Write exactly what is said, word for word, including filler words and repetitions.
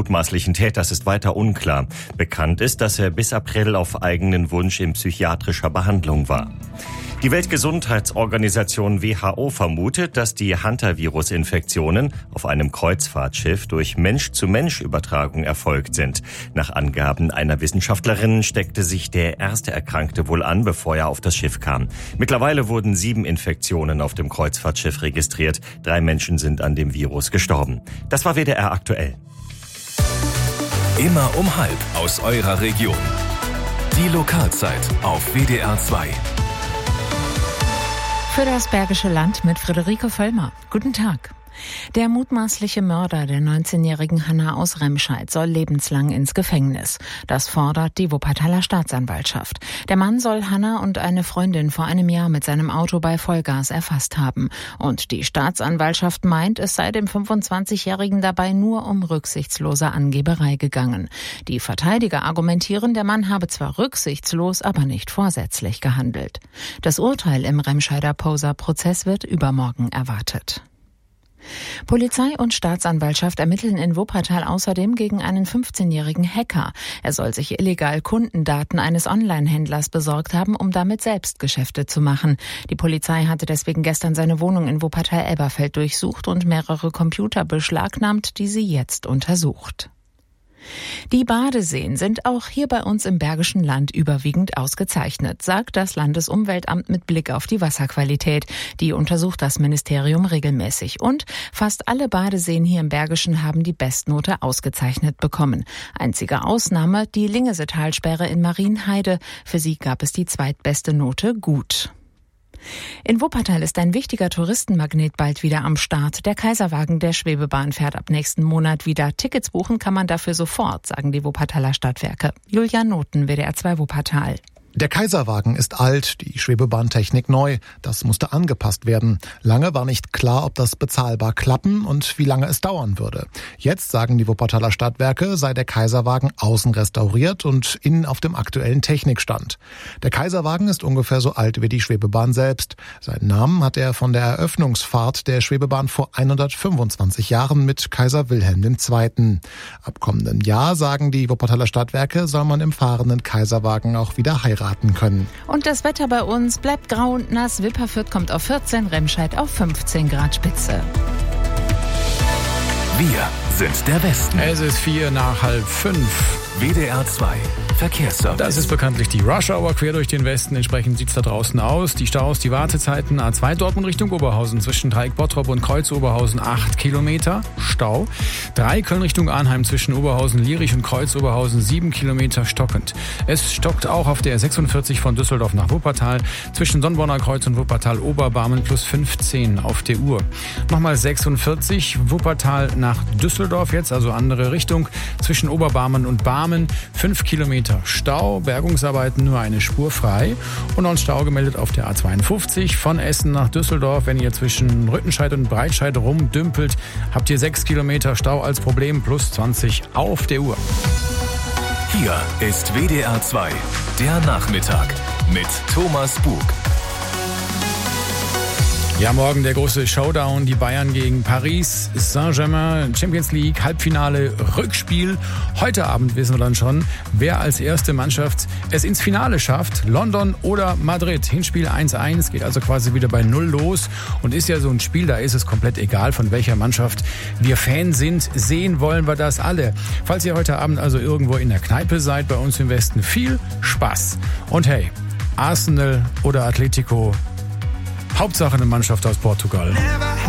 mutmaßlichen Täters ist weiter unklar. Bekannt ist, dass er bis April auf eigenen Wunsch in psychiatrischer Behandlung war. Die Weltgesundheitsorganisation W H O vermutet, dass die Hantavirus-Infektionen auf einem Kreuzfahrtschiff durch Mensch-zu-Mensch-Übertragung erfolgt sind. Nach Angaben einer Wissenschaftlerin steckte sich der erste Erkrankte wohl an, bevor er auf das Schiff kam. Mittlerweile wurden sieben Infektionen auf dem Kreuzfahrtschiff registriert. Drei Menschen sind an dem Virus gestorben. Das war W D R aktuell. Immer um halb aus eurer Region. Die Lokalzeit auf W D R zwei. Für das Bergische Land mit Friederike Völlmer. Guten Tag. Der mutmaßliche Mörder der neunzehnjährigen Hanna aus Remscheid soll lebenslang ins Gefängnis. Das fordert die Wuppertaler Staatsanwaltschaft. Der Mann soll Hanna und eine Freundin vor einem Jahr mit seinem Auto bei Vollgas erfasst haben. Und die Staatsanwaltschaft meint, es sei dem fünfundzwanzigjährigen dabei nur um rücksichtslose Angeberei gegangen. Die Verteidiger argumentieren, der Mann habe zwar rücksichtslos, aber nicht vorsätzlich gehandelt. Das Urteil im Remscheider Poser-Prozess wird übermorgen erwartet. Polizei und Staatsanwaltschaft ermitteln in Wuppertal außerdem gegen einen fünfzehnjährigen Hacker. Er soll sich illegal Kundendaten eines Online-Händlers besorgt haben, um damit selbst Geschäfte zu machen. Die Polizei hatte deswegen gestern seine Wohnung in Wuppertal-Elberfeld durchsucht und mehrere Computer beschlagnahmt, die sie jetzt untersucht. Die Badeseen sind auch hier bei uns im Bergischen Land überwiegend ausgezeichnet, sagt das Landesumweltamt mit Blick auf die Wasserqualität. Die untersucht das Ministerium regelmäßig. Und fast alle Badeseen hier im Bergischen haben die Bestnote ausgezeichnet bekommen. Einzige Ausnahme die Lingesetalsperre in Marienheide. Für sie gab es die zweitbeste Note gut. In Wuppertal ist ein wichtiger Touristenmagnet bald wieder am Start. Der Kaiserwagen der Schwebebahn fährt ab nächsten Monat wieder. Tickets buchen kann man dafür sofort, sagen die Wuppertaler Stadtwerke. Julia Noten, W D R zwei Wuppertal. Der Kaiserwagen ist alt, die Schwebebahntechnik neu. Das musste angepasst werden. Lange war nicht klar, ob das bezahlbar klappen und wie lange es dauern würde. Jetzt sagen die Wuppertaler Stadtwerke, sei der Kaiserwagen außen restauriert und innen auf dem aktuellen Technikstand. Der Kaiserwagen ist ungefähr so alt wie die Schwebebahn selbst. Seinen Namen hat er von der Eröffnungsfahrt der Schwebebahn vor hundertfünfundzwanzig Jahren mit Kaiser Wilhelm der Zweite. Ab kommendem Jahr, sagen die Wuppertaler Stadtwerke, soll man im fahrenden Kaiserwagen auch wieder heiraten können. Und das Wetter bei uns bleibt grau und nass. Wipperfürth kommt auf vierzehn, Remscheid auf fünfzehn Grad Spitze. Wir sind der Westen. Es ist vier nach halb fünf. W D R zwei Verkehrsservice. Das ist bekanntlich die Rush-Hour quer durch den Westen. Entsprechend sieht es da draußen aus. Die Staus, die Wartezeiten A zwei Dortmund Richtung Oberhausen zwischen Dreieck Bottrop und Kreuz Oberhausen acht Kilometer Stau. drei Köln Richtung Arnheim zwischen Oberhausen Lierich und Kreuz Oberhausen sieben Kilometer stockend. Es stockt auch auf der sechsundvierzig von Düsseldorf nach Wuppertal zwischen Sonnborner Kreuz und Wuppertal Oberbarmen plus fünfzehn auf der Uhr. Nochmal sechsundvierzig Wuppertal nach Düsseldorf jetzt, also andere Richtung zwischen Oberbarmen und Barmen fünf Kilometer Stau, Bergungsarbeiten nur eine Spur frei und noch ein Stau gemeldet auf der A zweiundfünfzig von Essen nach Düsseldorf. Wenn ihr zwischen Rüttenscheid und Breitscheid rumdümpelt, habt ihr sechs Kilometer Stau als Problem plus zwanzig auf der Uhr. Hier ist W D R zwei, der Nachmittag mit Thomas Bug. Ja, morgen der große Showdown, die Bayern gegen Paris Saint-Germain, Champions League, Halbfinale, Rückspiel. Heute Abend wissen wir dann schon, wer als erste Mannschaft es ins Finale schafft, London oder Madrid. Hinspiel eins eins, geht also quasi wieder bei Null los und ist ja so ein Spiel, da ist es komplett egal, von welcher Mannschaft wir Fan sind. Sehen wollen wir das alle. Falls ihr heute Abend also irgendwo in der Kneipe seid, bei uns im Westen, viel Spaß. Und hey, Arsenal oder Atletico, Hauptsache eine Mannschaft aus Portugal.